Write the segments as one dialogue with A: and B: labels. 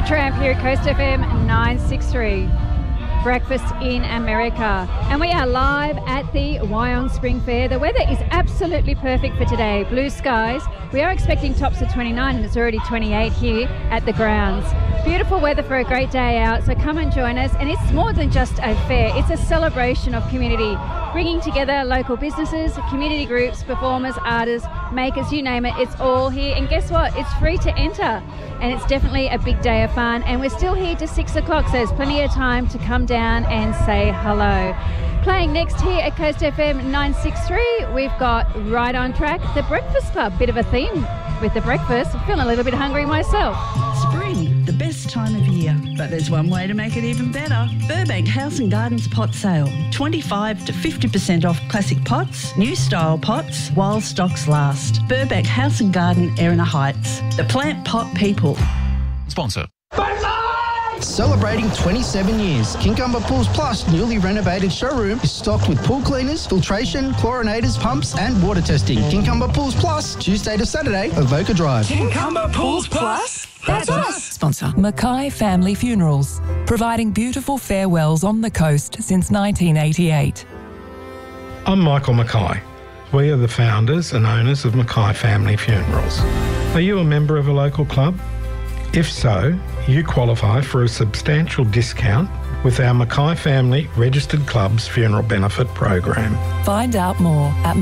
A: Supertramp here at Coast FM 963. Breakfast in America. And we are live at the Wyong Spring Fair. The weather is absolutely perfect for today. Blue skies. We are expecting tops of 29 and it's already 28 here at the grounds. Beautiful weather for a great day out, so come and join us. And it's more than just a fair, it's a celebration of community, bringing together local businesses, community groups, performers, artists, makers, you name it, it's all here. And guess what? It's free to enter. And it's definitely a big day of fun. And we're still here to 6 o'clock, so there's plenty of time to come down and say hello. Playing next here at Coast FM 963, we've got Right On Track, The Breakfast Club. Bit of a theme with the breakfast. I'm feeling a little bit hungry myself.
B: Spring, the best time of year. But there's one way to make it even better. Burbank House and Gardens pot sale. 25 to 50% off classic pots, new style pots, while stocks last. Burbank House and Garden, Erina Heights. The plant pot people.
C: Sponsor.
D: Celebrating 27 years, Kincumber Pools Plus newly renovated showroom is stocked with pool cleaners, filtration, chlorinators, pumps and water testing. Kincumber Pools Plus, Tuesday to Saturday, Avoca Drive.
E: Kincumber Pools Plus? That's us.
F: Sponsor. Mackay Family Funerals, providing beautiful farewells on the coast since 1988.
G: I'm Michael Mackay. We are the founders and owners of Mackay Family Funerals. Are you a member of a local club? If so, you qualify for a substantial discount with our Mackay Family Registered Clubs Funeral Benefit Program.
F: Find out more at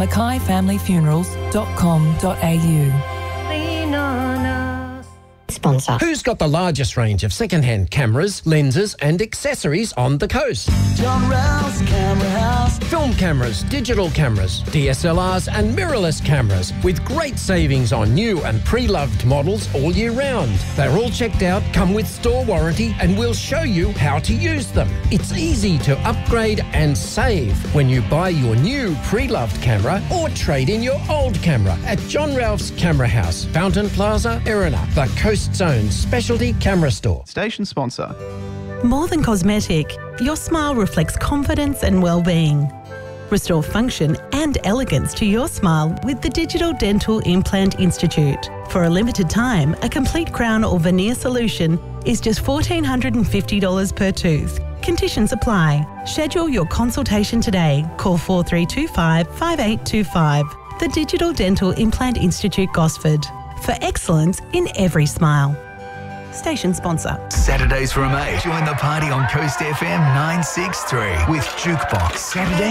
F: mackayfamilyfunerals.com.au.
E: Lean on us.
H: Sponsor. Who's got the largest range of second-hand cameras, lenses and accessories on the coast?
I: John Rouse Camera House.
H: Film cameras, digital cameras, DSLRs and mirrorless cameras with great savings on new and pre-loved models all year round. They're all checked out, come with store warranty and we'll show you how to use them. It's easy to upgrade and save when you buy your new pre-loved camera or trade in your old camera at John Ralph's Camera House, Fountain Plaza, Erina, the Coast's own specialty camera store.
J: Station sponsor.
K: More than cosmetic, your smile reflects confidence and well-being. Restore function and elegance to your smile with the Digital Dental Implant Institute. For a limited time, a complete crown or veneer solution is just $1,450 per tooth. Conditions apply. Schedule your consultation today. Call 4325 5825. The Digital Dental Implant Institute, Gosford. For excellence in every smile. Station sponsor.
C: Saturdays from 8. Join the party on Coast FM 963 with Jukebox. Saturday